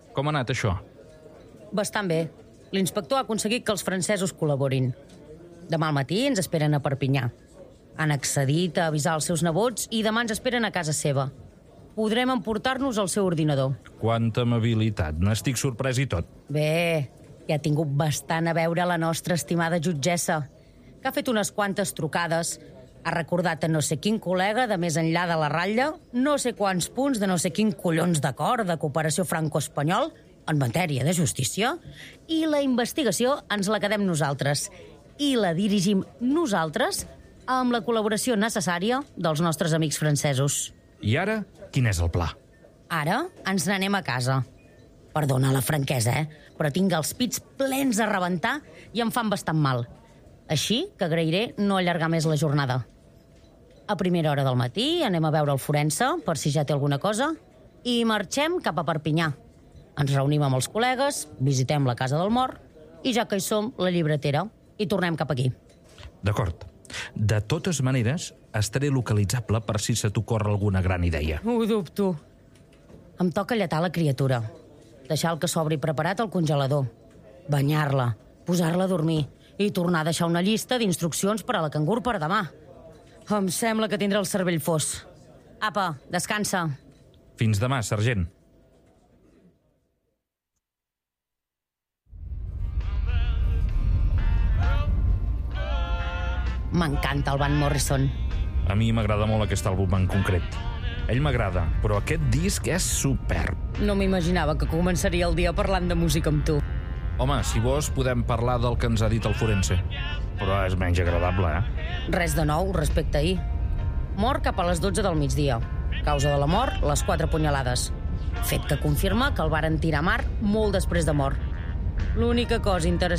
Com ha anat això? Bastant bé. L'inspector ha aconseguit que els francesos col·laborin. Demà al matí ens esperen a Perpinyà. Han accedit a avisar els seus nebots i demà ens esperen a casa seva. Podrem emportar-nos el seu ordinador. Quanta amabilitat, n'estic sorprès i tot. Bé, ja ha tingut bastant a veure la nostra estimada jutgessa, que ha fet unes quantes trucades, ha recordat a no sé quin col·lega de més enllà de la ratlla, no sé quants punts de no sé quin collons d'acord de cooperació franco-espanyol en matèria de justícia, i la investigació ens la quedem nosaltres, i la dirigim nosaltres amb la col·laboració necessària dels nostres amics francesos. I ara, quin és el pla? Ara ens n'anem a casa. Perdona la franquesa, però tinc els pits plens a rebentar i em fan bastant mal. Així que agrairé no allargar més la jornada. A primera hora del matí anem a veure el forense, per si ja té alguna cosa, i marxem cap a Perpinyà. Ens reunim amb els col·legues, visitem la casa del mort, i ja que hi som, la llibretera, i tornem cap aquí. D'acord. De totes maneres, estaré localitzable per si se t'ocorre alguna gran idea. Ho dubto. Em toca lletar la criatura, deixar el que sobri preparat al congelador, banyar-la, posar-la a dormir i tornar a deixar una llista d'instruccions per a la cangur per demà. Em sembla que tindrà el cervell fos. Apa, descansa. Fins demà, sergent. M'encanta el Van Morrison. A mi m'agrada molt aquest àlbum en concret. Ell m'agrada, però aquest disc és superb. No m'imaginava que començaria el dia parlant de música amb tu. Home, si vols, podem parlar del que ens ha dit el forense. Però és menys agradable, Res de nou respecte a ahir. Mort cap a les 12 del migdia. Causa de la mort, les 4 punyalades. Fet que confirma que el varen tirar a mar molt després de mort. L'única cosa interessant